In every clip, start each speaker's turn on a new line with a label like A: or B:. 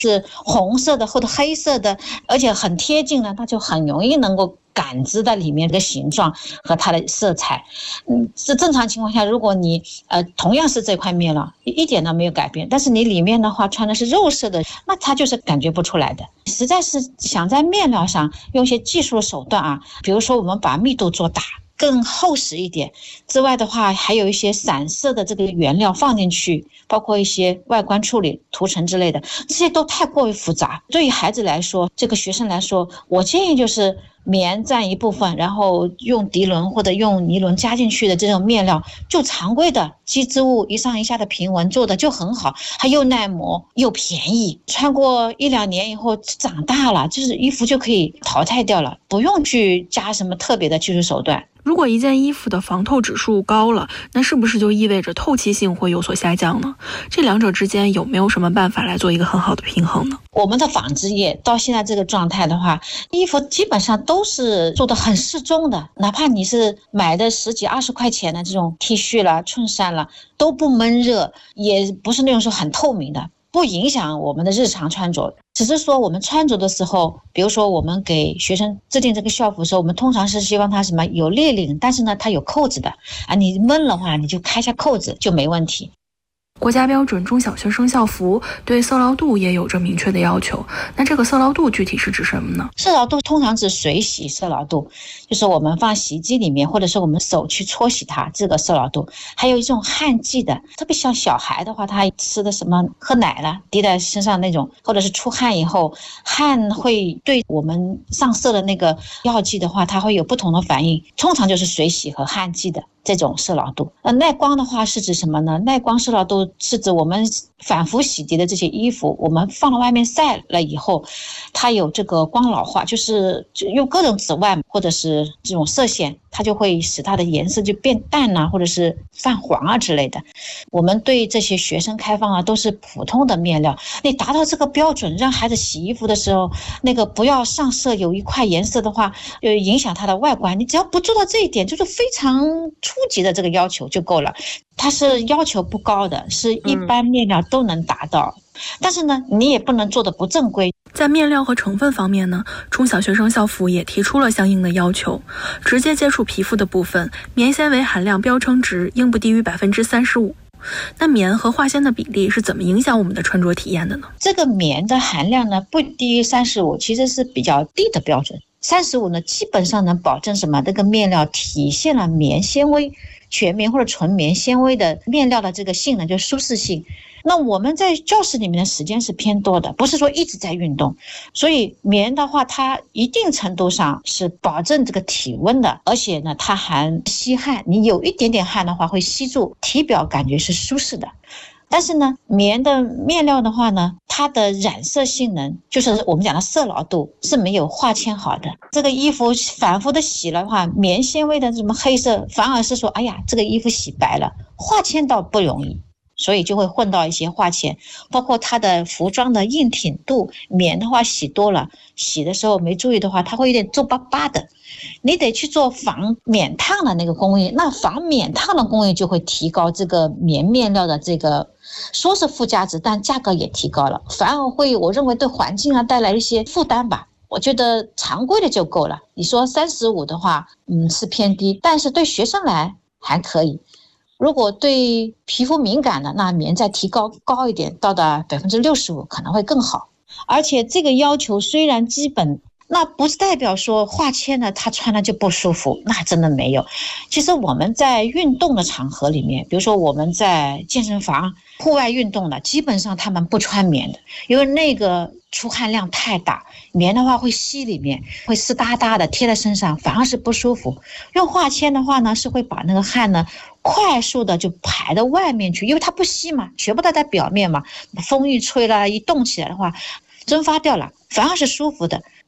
A: 是红色的或者黑色的，而且很贴近呢，它就很容易能够感知到里面的形状和它的色彩。是正常情况下，如果你同样是这块面料，一点都没有改变，但是你里面的话穿的是肉色的，那它就是感觉不出来的。实在是想在面料上用一些技术的手段啊，比如说我们把密度做大，更厚实一点之外的话，还有一些散色的这个原料放进去，包括一些外观处理涂层之类的，这些都太过于复杂。对于孩子来说，这个学生来说，我建议就是棉占一部分，然后用涤纶或者用尼龙加进去的这种面料，就常规的机织物一上一下的平纹做的就很好，还又耐磨又便宜，穿过1-2年以后长大了，就是衣服就可以淘汰掉了，不用去加什么特别的技术手段。
B: 如果一件衣服的防透指数高了，那是不是就意味着透气性会有所下降呢？这两者之间有没有什么办法来做一个很好的平衡呢？
A: 我们的纺织业到现在这个状态的话，衣服基本上都是做的很适中的，哪怕你是买的10几20块钱的这种 T 恤啦、衬衫啦，都不闷热，也不是那种说很透明的，不影响我们的日常穿着。只是说我们穿着的时候，比如说我们给学生制定这个校服的时候，我们通常是希望它什么有立领，但是呢它有扣子的啊，你闷的话你就开下扣子就没问题。
B: 国家标准中小学生校服对色牢度也有着明确的要求，那这个色牢度具体是指什么呢？
A: 色牢度通常指水洗色牢度，就是我们放洗衣机里面，或者是我们手去搓洗它，这个色牢度。还有一种汗剂的，特别像小孩的话，他吃的什么喝奶了滴在身上那种，或者是出汗以后，汗会对我们上色的那个药剂的话，它会有不同的反应，通常就是水洗和汗剂的这种色牢度。耐光的话是指什么呢？耐光色牢度是指我们反复洗涤的这些衣服，我们放到外面晒了以后，它有这个光老化，就是用各种紫外或者是这种射线，它就会使它的颜色就变淡啊，或者是泛黄啊之类的。我们对这些学生开放啊，都是普通的面料，你达到这个标准，让孩子洗衣服的时候，那个不要上色有一块颜色的话，影响它的外观。你只要不做到这一点，就是非常初级的这个要求就够了。它是要求不高的，是一般面料都能达到。但是呢，你也不能做的不正规。
B: 在面料和成分方面呢，中小学生校服也提出了相应的要求。直接接触皮肤的部分，棉纤维含量标称值应不低于35%。那棉和化纤的比例是怎么影响我们的穿着体验的呢？
A: 这个棉的含量呢，不低于35，其实是比较低的标准。35呢，基本上能保证什么？这个面料体现了棉纤维、全棉或者纯棉纤维的面料的这个性能，就是舒适性。那我们在教室里面的时间是偏多的，不是说一直在运动，所以棉的话，它一定程度上是保证这个体温的，而且呢，它还吸汗，你有一点点汗的话会吸住，体表感觉是舒适的。但是呢，棉的面料的话呢，它的染色性能，就是我们讲的色牢度，是没有化纤好的。这个衣服反复的洗了的话，棉纤维的什么黑色，反而是说，哎呀，这个衣服洗白了，化纤倒不容易。所以就会混到一些化纤，包括它的服装的硬挺度，棉的话洗多了，洗的时候没注意的话，它会有点皱巴巴的。你得去做防免烫的那个工艺，那防免烫的工艺就会提高这个棉面料的这个说是附加值，但价格也提高了，反而会我认为对环境啊带来一些负担吧。我觉得常规的就够了。你说35的话，是偏低，但是对学生来还可以。如果对皮肤敏感的，那棉再提高一点，到达65%可能会更好。而且这个要求虽然基本，那不是代表说化纤的他穿了就不舒服，那真的没有。其实我们在运动的场合里面，比如说我们在健身房户外运动的，基本上他们不穿棉的，因为那个出汗量太大，棉的话会吸里面，会湿哒哒的贴在身上，反而是不舒服。用化纤的话呢，是会把那个汗呢快速的就排到外面去，因为它不吸嘛，全部都在表面嘛，风一吹了，一动起来的话蒸发掉了，反而是舒服的。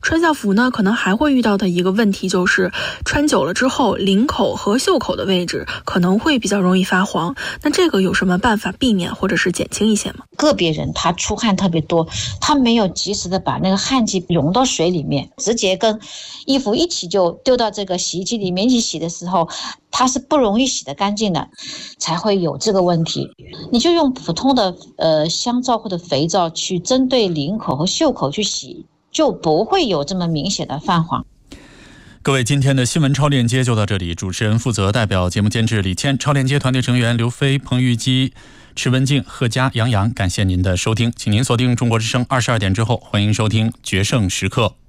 B: 穿校服呢，可能还会遇到的一个问题就是穿久了之后，领口和袖口的位置可能会比较容易发黄。那这个有什么办法避免或者是减轻一些吗？
A: 个别人他出汗特别多，他没有及时的把那个汗剂溶到水里面，直接跟衣服一起就丢到这个洗衣机里面一起洗的时候，它是不容易洗得干净的，才会有这个问题。你就用普通的香皂或者肥皂去针对领口和袖口去洗，就不会有这么明显的泛黄。
C: 各位，今天的新闻超链接就到这里，主持人负责，代表节目监制李谦，超链接团队成员刘飞、彭玉基、池文静、贺佳、杨洋，感谢您的收听，请您锁定中国之声22点之后，欢迎收听决胜时刻。